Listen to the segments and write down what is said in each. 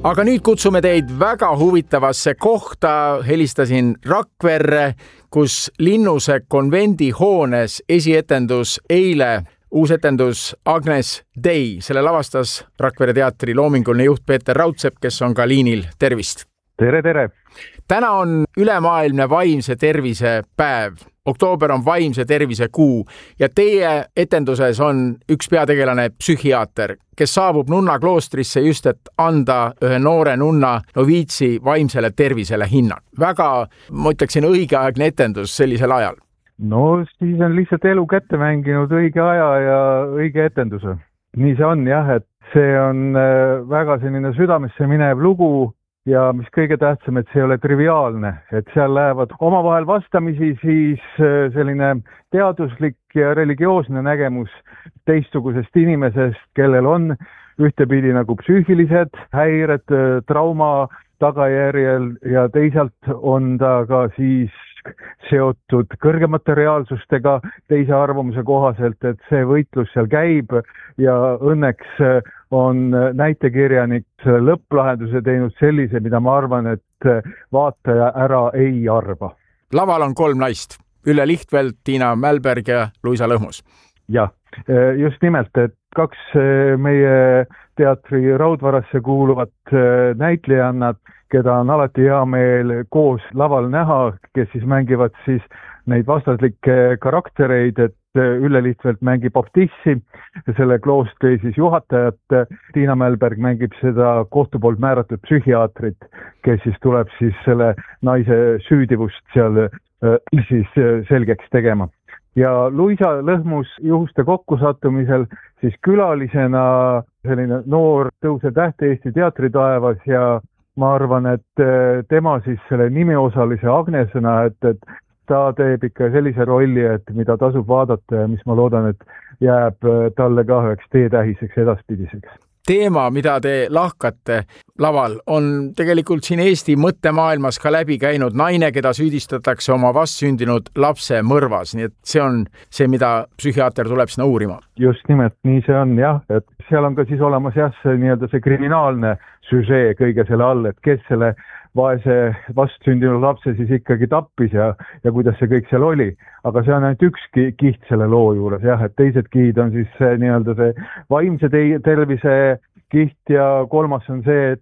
Aga nüüd kutsume teid väga huvitavasse kohta. Helistasin Rakverre, kus Linnuse konvendi hoones esietendus eile. Uus etendus Agnes Day. Selle lavastas Rakvere teatri loominguline juht Peeter Raudsepp, kes on ka liinil. Tervist! Tere, tere! Täna on ülemaailmne vaimse tervise päev. Oktoober on vaimse tervise kuu ja teie etenduses on üks peategelane psühhiaater, kes saabub nunna kloostrisse just, et anda ühe noore nunna noviitsi vaimsele tervisele hinnang. Väga, ma ütleksin, õigeaegne etendus sellisel ajal. No siis on lihtsalt elu kätte mänginud õige aja ja õige etenduse. Nii see on jah, et see on väga selline südamesse minev lugu. Ja mis kõige tähtsam, et see ei ole triviaalne, et seal lähevad omavahel vastamisi siis selline teaduslik ja religioosne nägemus teistsugusest inimesest, kellel on ühtepidi nagu psüühilised häired, trauma tagajärjel ja teisalt on ta ka siis seotud kõrgemate reaalsustega teise arvamuse kohaselt, et see võitlus seal käib ja õnneks on näitekirjanik lõpplahenduse teinud sellise, mida ma arvan, et vaataja ära ei arva. Laval on 3 naist. Ülle Lichtveld, Tiina Mälberg ja Luisa Lõhmus. Jah, just nimelt, et 2 meie teatri raudvarasse kuuluvat näitlejannat, keda on alati hea meel koos laval näha, kes siis mängivad siis neid vastaslikke karaktereid, et Ülle Lichtveld mängib abtissi, selle kloostri siis juhatajat, Tiina Mälberg mängib seda kohtu poolt määratud psühhiaatrit, kes siis tuleb siis selle naise süüdivust seal siis selgeks tegema. Ja Luisa Lõhmus juhuste kokkusattumisel siis külalisena selline noor tõusev täht Eesti teatritaevas ja ma arvan, et tema siis selle nimiosalise Agnesena, et ta teeb ikka sellise rolli, et mida tasub vaadata ja mis ma loodan, et jääb talle ka üheks teetähiseks edaspidiseks. Teema, mida te lahkate laval, on tegelikult siin Eesti mõttemaailmas ka läbi käinud naine, keda süüdistatakse oma vastsündinud lapse mõrvas. Nii et see on see, mida psühhiaater tuleb sinna uurima. Just nimelt, nii see on jah, et seal on ka siis olemas jah, see nii-öelda see kriminaalne süžee kõige selle all, et kes selle vaese vastsündinud lapse siis ikkagi tappis ja kuidas see kõik seal oli. Aga see on ainult üks kiht selle loo juures, jah, et teised kihid on siis nii-öelda see vaimse tervise kiht ja 3. on see,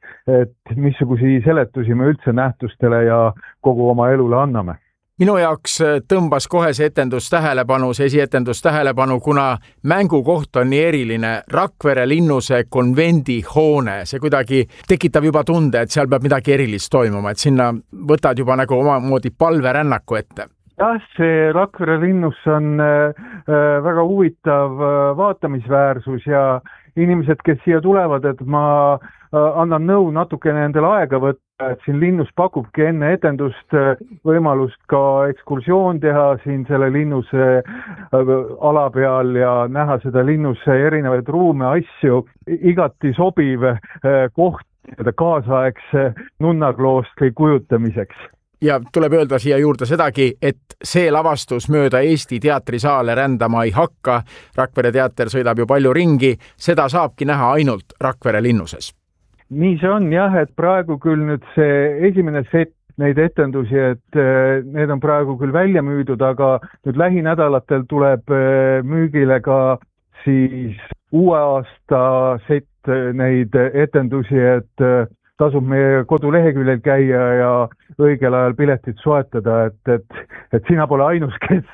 et missugusi seletusi me üldse nähtustele ja kogu oma elule anname. Minu jaoks tõmbas kohe see etendus tähelepanu, see esietendus tähelepanu, kuna mängukoht on nii eriline. Rakvere Linnuse konvendi hoone, see kuidagi tekitab juba tunde, et seal peab midagi erilist toimuma, et sinna võtad juba nagu omamoodi palverännaku ette. Jah, see Rakvere Linnus on väga huvitav vaatamisväärsus ja inimesed, kes siia tulevad, et ma annan nõu natukene endale aega võtta, et siin linnus pakubki enne etendust võimalust ka ekskursioon teha siin selle linnuse ala peal ja näha seda linnuse erinevaid ruume, asju, igati sobiv koht kaasaegse nunnakloostri kujutamiseks. Ja tuleb öelda siia juurde sedagi, et see lavastus mööda Eesti teatrisaale rändama ei hakka. Rakvere teater sõidab ju palju ringi, seda saabki näha ainult Rakvere Linnuses. Nii see on jah, et praegu küll nüüd see esimene set neid etendusi, et need on praegu küll välja müüdud, aga nüüd lähinädalatel tuleb müügile ka siis uue aasta set neid etendusi, et tasub meie koduleheküljel käia ja õigel ajal piletit soetada, et sina pole ainus, kes